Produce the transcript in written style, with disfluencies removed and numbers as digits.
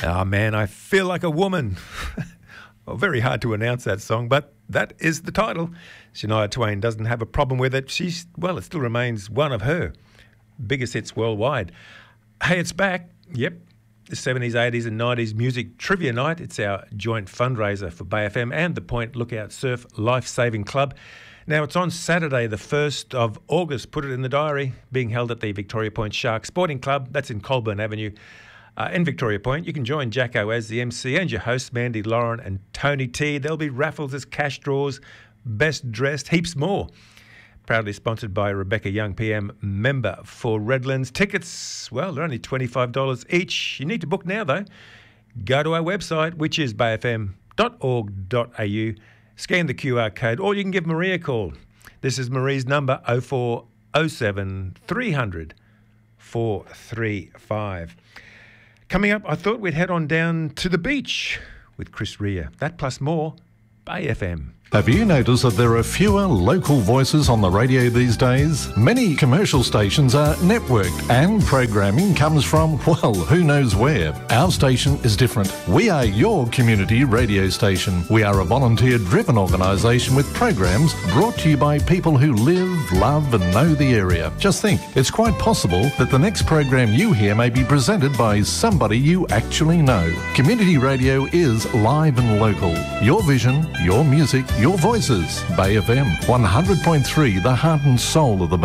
Oh, man, I feel like a woman. Well, very hard to announce that song, but that is the title. Shania Twain doesn't have a problem with it. It still remains one of her biggest hits worldwide. Hey, it's back. Yep. The 70s, 80s and 90s Music Trivia Night. It's our joint fundraiser for Bay FM and the Point Lookout Surf Life-Saving Club. Now, it's on Saturday, the 1st of August. Put it in the diary. Being held at the Victoria Point Shark Sporting Club. That's in Colburn Avenue in Victoria Point. You can join Jacko as the MC and your hosts, Mandy Lauren and Tony T. There'll be raffles, there's cash draws, best dressed, heaps more. Proudly sponsored by Rebecca Young, PM member for Redlands. Tickets, well, they're only $25 each. You need to book now, though. Go to our website, which is bayfm.org.au. Scan the QR code, or you can give Marie a call. This is Marie's number, 0407 300 435. Coming up, I thought we'd head on down to the beach with Chris Rea. That plus more, Bay FM. Have you noticed that there are fewer local voices on the radio these days? Many commercial stations are networked and programming comes from, well, who knows where. Our station is different. We are your community radio station. We are a volunteer-driven organisation with programs brought to you by people who live, love and know the area. Just think, it's quite possible that the next program you hear may be presented by somebody you actually know. Community radio is live and local. Your vision, your music, your voices. Bay FM 100.3, the heart and soul of the Bay.